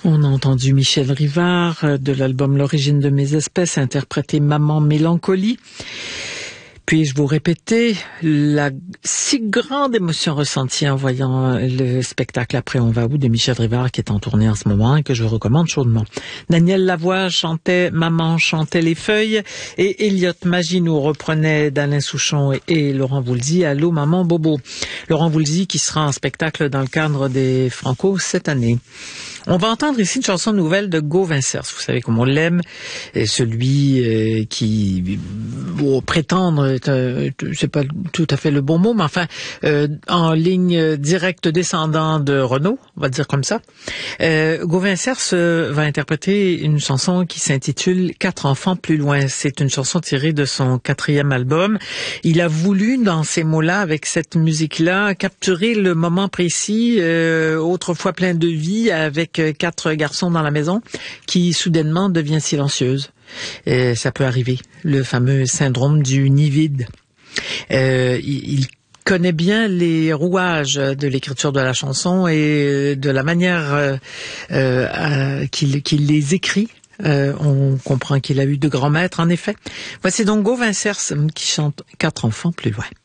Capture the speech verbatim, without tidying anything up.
On a entendu Michel Rivard de l'album L'origine de mes espèces interpréter Maman Mélancolie. Puis-je vous répéter la si grande émotion ressentie en voyant le spectacle Après on va où de Michel Rivard qui est en tournée en ce moment et que je vous recommande chaudement. Daniel Lavoie chantait Maman chantait les feuilles et Elliot Magie nous reprenait d'Alain Souchon et, et Laurent Voulzy Allô Maman Bobo. Laurent Voulzy qui sera en spectacle dans le cadre des Franco cette année. On va entendre ici une chanson nouvelle de Gauvin Cerce. Vous savez comme on l'aime, et celui euh, qui bon, prétendre, euh, c'est pas tout à fait le bon mot, mais enfin euh, en ligne directe descendant de Renaud, on va dire comme ça. Euh, Gauvin Cerce euh, va interpréter une chanson qui s'intitule Quatre enfants plus loin. C'est une chanson tirée de son quatrième album. Il a voulu, dans ces mots-là, avec cette musique-là, capturer le moment précis, euh, autrefois plein de vie, avec quatre garçons dans la maison, qui soudainement devient silencieuse. Et ça peut arriver, le fameux syndrome du nid vide. Euh, il, il connaît bien les rouages de l'écriture de la chanson et de la manière euh, euh, qu'il, qu'il les écrit. Euh, on comprend qu'il a eu de grands maîtres, en effet. Voici donc Gauvin Cerce qui chante Quatre enfants plus loin.